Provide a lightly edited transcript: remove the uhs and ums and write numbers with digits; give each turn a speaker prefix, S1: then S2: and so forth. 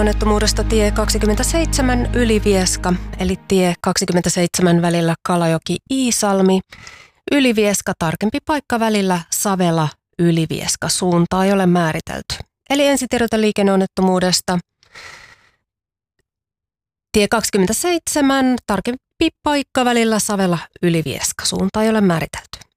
S1: Onnettomuudesta tie 27 Ylivieska, eli tie 27 välillä Kalajoki-Iisalmi. Ylivieska, tarkempi paikka välillä Savela-Ylivieska. Suuntaa ei ole määritelty. Eli ensitiedota liikenneonnettomuudesta. Tie 27, tarkempi paikka välillä Savela-Ylivieska. Suuntaa ei ole määritelty.